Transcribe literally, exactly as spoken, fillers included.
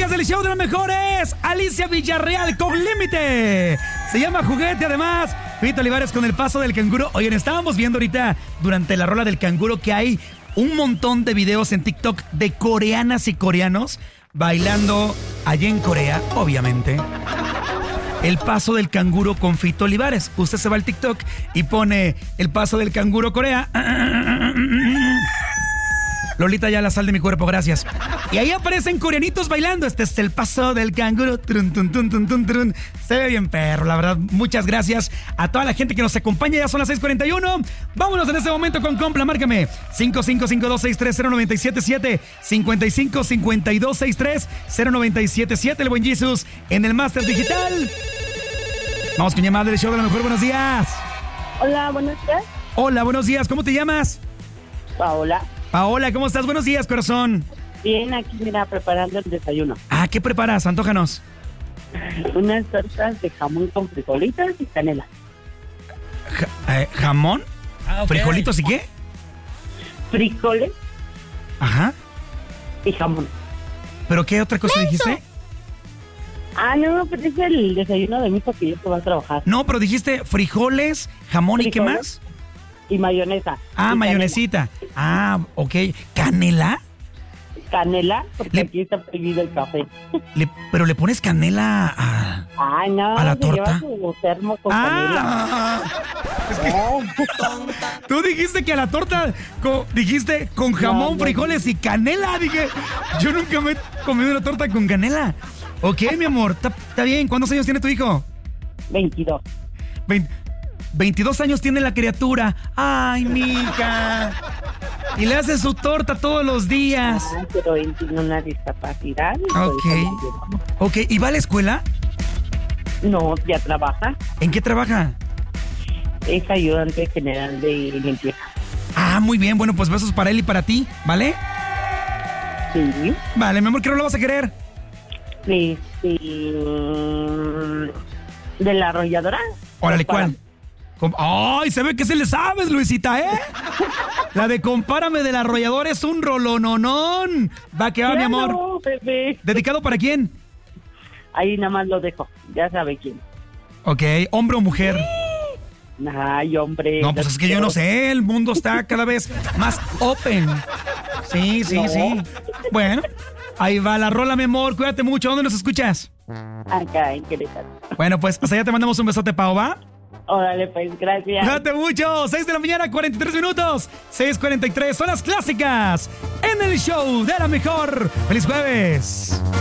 clásicas del show de los mejores. Alicia Villarreal con Límite. Se llama Juguete, además. Fito Olivares con El Paso del Canguro. Oigan, estábamos viendo ahorita durante la rola del canguro que hay un montón de videos en TikTok de coreanas y coreanos bailando allá en Corea, obviamente. El Paso del Canguro con Fito Olivares. Usted se va al TikTok y pone El Paso del Canguro Corea. Lolita, ya la sal de mi cuerpo, gracias. Y ahí aparecen coreanitos bailando. Este es El Paso del Canguro. Trun, trun, trun, trun, trun, trun. Se ve bien, perro, la verdad. Muchas gracias a toda la gente que nos acompaña. Ya son las seis cuarenta y uno. Vámonos en este momento con Compla. Márcame cinco cinco cinco dos seis tres cero nueve siete siete, cinco cinco cinco dos seis tres cero nueve siete siete. El buen Jesus en el Máster Digital. Vamos con llamada del show de la mejor. Buenos días. Hola, buenos días. Hola, buenos días. ¿Cómo te llamas? Paola. Paola, ¿cómo estás? Buenos días, corazón. Bien, aquí mira, preparando el desayuno. Ah, ¿qué preparas? Antójanos. Unas tortas de jamón con frijolitos y canela. Ja- eh, ¿Jamón? Ah, ok. ¿Frijolitos y qué? Frijoles Ajá. y jamón. ¿Pero qué otra cosa dijiste? Ah, no, pero es el desayuno de mi hijo que yo te va a trabajar. No, pero dijiste frijoles, jamón y qué Frijoles. más. Y mayonesa. Ah, Y mayonesita. Ah, ok. ¿Canela? Canela, canela, porque Le- aquí está prohibido el café. Le- ¿Pero le pones canela a...? Ay, no, ¿A la se torta? lleva su termo con Ah, canela. tú dijiste que a la torta co- dijiste con jamón, No, no. frijoles y canela. Dije, yo nunca me he comido una torta con canela. Ok, mi amor, está está bien. ¿Cuántos años tiene tu hijo? veintidós. Vein- veintidós años tiene la criatura. Ay, mija. Y le hace su torta todos los días. Ay, pero él tiene una discapacidad. y por Ok. eso lo llevamos. Ok, ¿y va a la escuela? No, ya trabaja. ¿En qué trabaja? Es ayudante general de limpieza. Ah, muy bien. Bueno, pues besos para él y para ti, ¿vale? Sí. Vale, mi amor, ¿qué no lo vas a querer? Este, de la arrolladora. Órale, Para- ¿cuál? Com- ¡Ay! Se ve que se le sabes, Luisita, ¿eh? La de Compárame del Arrollador es un rolononón. Va que va, mi Claro, amor. bebé. ¿Dedicado para quién? Ahí nada más lo dejo. Ya sabe quién. Ok, ¿hombre o mujer? Ay, hombre. No, pues es que yo no sé. El mundo está cada vez más open. Sí, sí, No. sí. Bueno, ahí va la rola, mi amor. Cuídate mucho. ¿Dónde nos escuchas? Acá en Querétaro. Bueno, pues hasta allá te mandamos un besote, Pau, ¿va? Órale, pues, gracias. Cuídate mucho. seis de la mañana, cuarenta y tres minutos. seis cuarenta y tres son las clásicas en el show de la mejor. ¡Feliz jueves!